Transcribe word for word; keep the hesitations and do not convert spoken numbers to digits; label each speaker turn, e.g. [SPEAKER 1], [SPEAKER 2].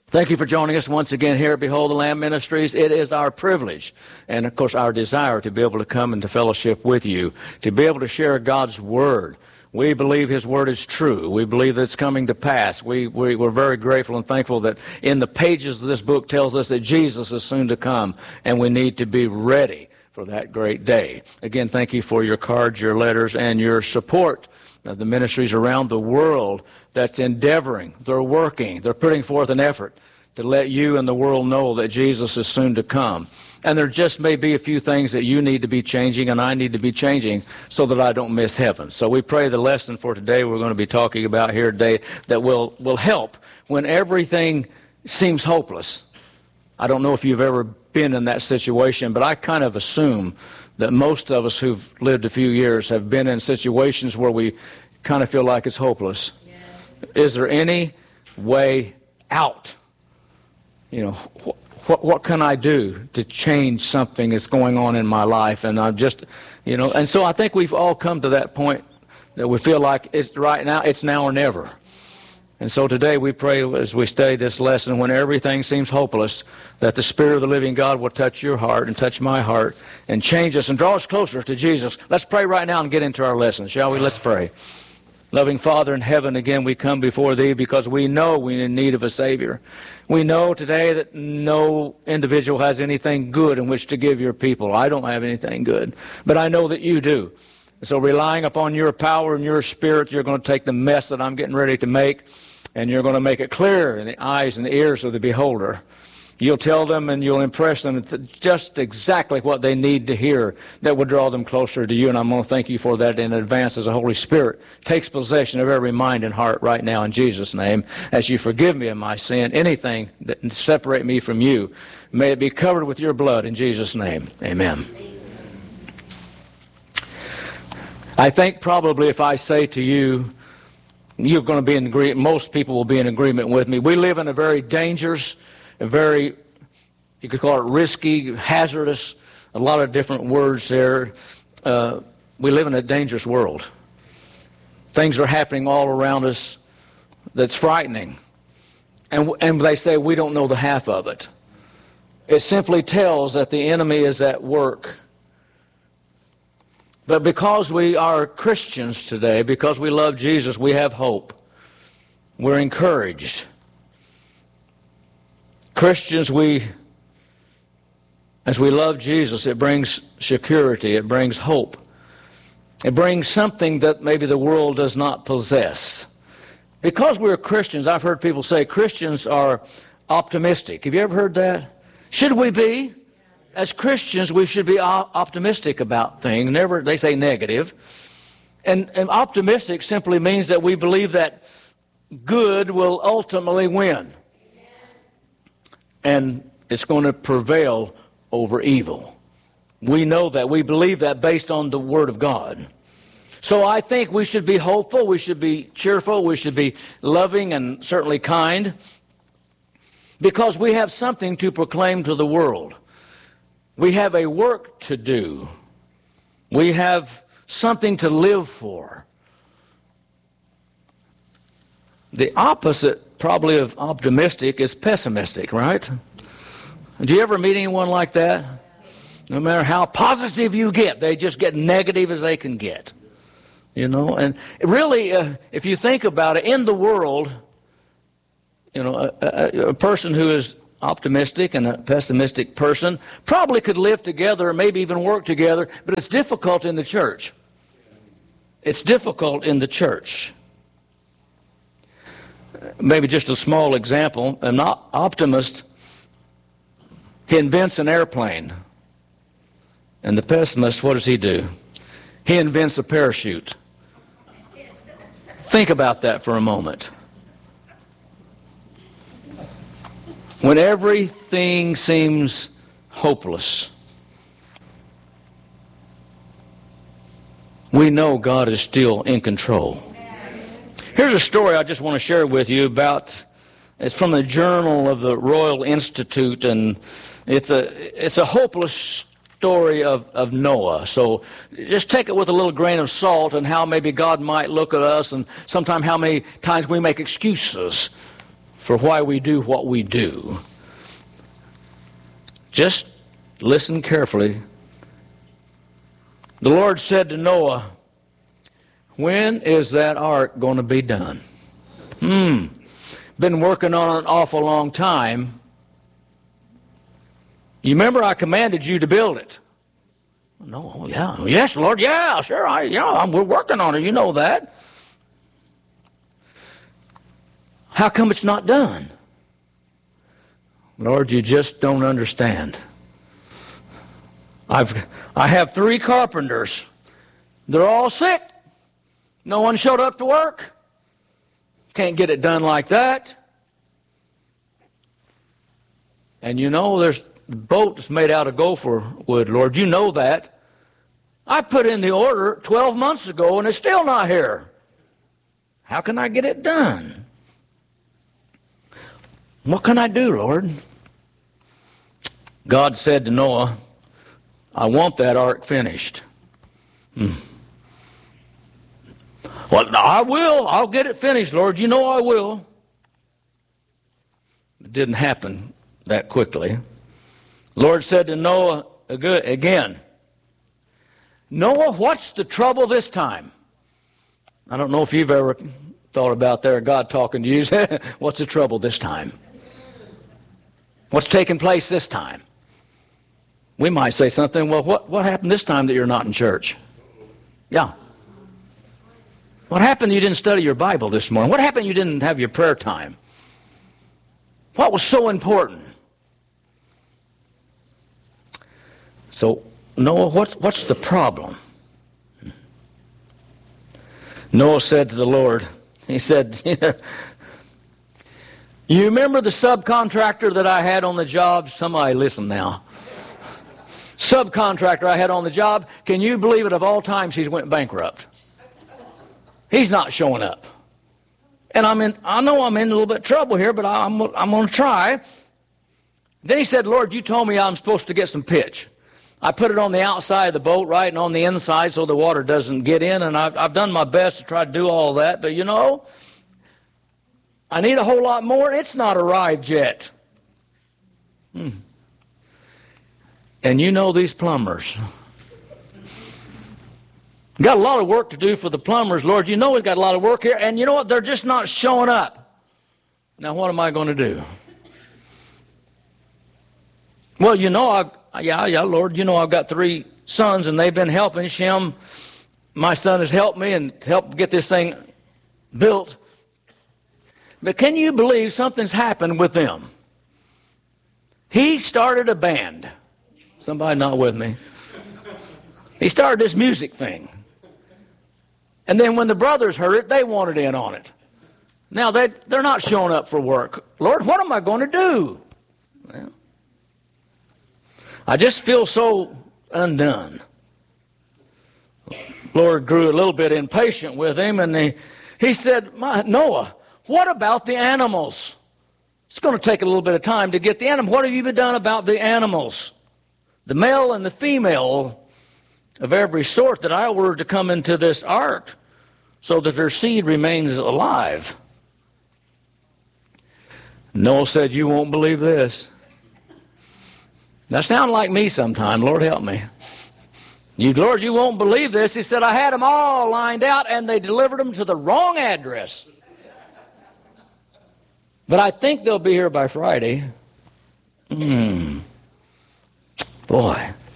[SPEAKER 1] Thank you for joining us once again here at Behold the Lamb Ministries. It is our privilege and, of course, our desire to be able to come into fellowship with you, to be able to share God's Word. We believe His Word is true. We believe that it's coming to pass. We, we, we're very grateful and thankful that in the pages of this book tells us that Jesus is soon to come, and we need to be ready for that great day. Again, thank you for your cards, your letters, and your support of the ministries around the world that's endeavoring, they're working, they're putting forth an effort to let you and the world know that Jesus is soon to come. And there just may be a few things that you need to be changing and I need to be changing so that I don't miss heaven. So we pray the lesson for today we're going to be talking about here today that will, will help when everything seems hopeless. I don't know if you've ever been in that situation, but I kind of assume that most of us who've lived a few years have been in situations where we kind of feel like it's hopeless. Yes. Is there any way out? You know, wh- what what can I do to change something that's going on in my life? And I'm just, you know, and so I think we've all come to that point that we feel like it's right now, it's now or never. And so today we pray as we study this lesson, when everything seems hopeless, that the Spirit of the living God will touch your heart and touch my heart and change us and draw us closer to Jesus. Let's pray right now and get into our lesson, shall we? Let's pray. Loving Father in heaven, again we come before Thee because we know we're in need of a Savior. We know today that no individual has anything good in which to give your people. I don't have anything good, but I know that You do. So relying upon Your power and Your Spirit, You're going to take the mess that I'm getting ready to make, and You're going to make it clear in the eyes and the ears of the beholder. You'll tell them and you'll impress them just exactly what they need to hear that will draw them closer to You. And I'm going to thank You for that in advance as the Holy Spirit takes possession of every mind and heart right now in Jesus' name. As You forgive me of my sin, anything that separate me from You, may it be covered with Your blood in Jesus' name. Amen. I think probably if I say to you, you're going to be in agreement, most people will be in agreement with me. We live in a very dangerous, a very, you could call it risky, hazardous, a lot of different words there. Uh, we live in a dangerous world. Things are happening all around us that's frightening. And, and they say we don't know the half of it. It simply tells that the enemy is at work. But because we are Christians today, because we love Jesus, we have hope. We're encouraged. Christians, we, as we love Jesus, it brings security, it brings hope. It brings something that maybe the world does not possess. Because we're Christians, I've heard people say Christians are optimistic. Have you ever heard that? Should we be? As Christians, we should be optimistic about things. Never, they say negative. And, and optimistic simply means that we believe that good will ultimately win. And it's going to prevail over evil. We know that. We believe that based on the Word of God. So I think we should be hopeful. We should be cheerful. We should be loving and certainly kind. Because we have something to proclaim to the world. We have a work to do. We have something to live for. The opposite probably of optimistic is pessimistic, right? Do you ever meet anyone like that? No matter how positive you get, they just get negative as they can get. You know, and really, uh, if you think about it, in the world, you know, a, a, a person who is optimistic and a pessimistic person probably could live together or maybe even work together, but it's difficult in the church. It's difficult in the church. Maybe just a small example. An optimist, he invents an airplane. And the pessimist, what does he do? He invents a parachute. Think about that for a moment. When everything seems hopeless, we know God is still in control. Here's a story I just want to share with you about. It's from the Journal of the Royal Institute, and it's a it's a hopeless story of, of Noah. So just take it with a little grain of salt and how maybe God might look at us, and sometimes how many times we make excuses for why we do what we do. Just listen carefully. The Lord said to Noah, when is that ark going to be done? Hmm. Been working on it an awful long time. You remember I commanded you to build it? No, yeah. Yes, Lord, yeah, sure. I, yeah, we're working on it. You know that. How come it's not done? Lord, you just don't understand. I've, I have three carpenters. They're all sick. No one showed up to work. Can't get it done like that. And you know, there's the boat is made out of gopher wood, Lord. You know that. I put in the order twelve months ago and it's still not here. How can I get it done? What can I do, Lord? God said to Noah, I want that ark finished. Hmm. Well, I will. I'll get it finished, Lord. You know I will. It didn't happen that quickly. Lord said to Noah again, Noah, what's the trouble this time? I don't know if you've ever thought about there, God talking to you. What's the trouble this time? What's taking place this time? We might say something, well, what, what happened this time that you're not in church? Yeah. What happened you didn't study your Bible this morning? What happened you didn't have your prayer time? What was so important? So, Noah, what's, what's the problem? Noah said to the Lord, he said, you remember the subcontractor that I had on the job? Somebody listen now. Subcontractor I had on the job, can you believe it, of all times he's went bankrupt? He's not showing up. And I'm in, I know I'm in a little bit of trouble here, but I'm, I'm going to try. Then he said, Lord, you told me I'm supposed to get some pitch. I put it on the outside of the boat, right, and on the inside so the water doesn't get in, and I've, I've done my best to try to do all that, but you know, I need a whole lot more. It's not arrived yet. Hmm. And you know these plumbers. Got a lot of work to do for the plumbers, Lord. You know we've got a lot of work here, and you know what? They're just not showing up. Now, what am I going to do? Well, you know, I've, yeah, yeah, Lord, you know I've got three sons, and they've been helping. Shem, my son, has helped me and helped get this thing built. But can you believe something's happened with them? He started a band. Somebody not with me. He started this music thing. And then when the brothers heard it, they wanted in on it. Now, they, they're not showing up for work. Lord, what am I going to do? Well, I just feel so undone. Lord grew a little bit impatient with him, and he, he said, My, Noah, what about the animals? It's going to take a little bit of time to get the animals. What have you done about the animals? The male and the female of every sort that I ordered to come into this ark so that their seed remains alive. Noah said, you won't believe this. That sounds like me sometime. Lord help me. You, Lord, you won't believe this. He said, I had them all lined out and they delivered them to the wrong address. But I think they'll be here by Friday. Hmm. Boy.